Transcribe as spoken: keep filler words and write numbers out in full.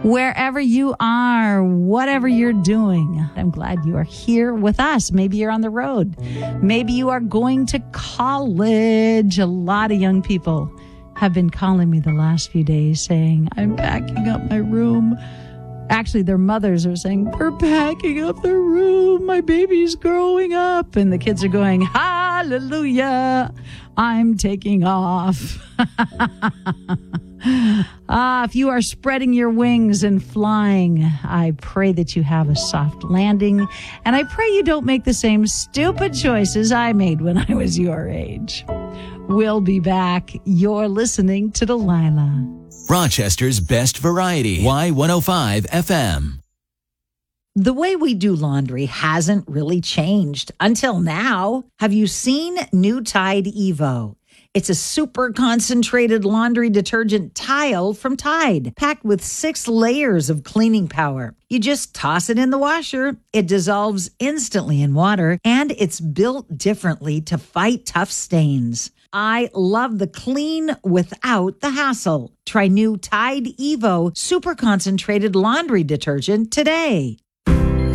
Wherever you are, whatever you're doing, I'm glad you are here with us. Maybe you're on the road. Maybe you are going to college. A lot of young people have been calling me the last few days saying, I'm packing up my room. Actually, their mothers are saying, we're packing up the room. My baby's growing up. And the kids are going, hallelujah, I'm taking off. Ah, if you are spreading your wings and flying, I pray that you have a soft landing. And I pray you don't make the same stupid choices I made when I was your age. We'll be back. You're listening to Delilah. Rochester's best variety, Y one oh five F M. The way we do laundry hasn't really changed until now. Have you seen new Tide Evo? It's a super concentrated laundry detergent tile from Tide, packed with six layers of cleaning power. You just toss it in the washer. It dissolves instantly in water, and it's built differently to fight tough stains. I love the clean without the hassle. Try new Tide Evo super concentrated laundry detergent today.